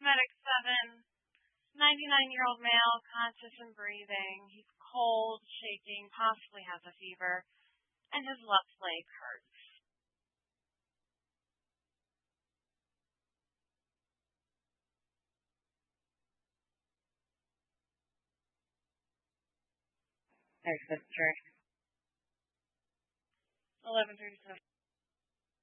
Medic 7, 99-year-old male, conscious and breathing. He's cold, shaking, possibly has a fever, and his left leg hurts. There's Sister. 11:37.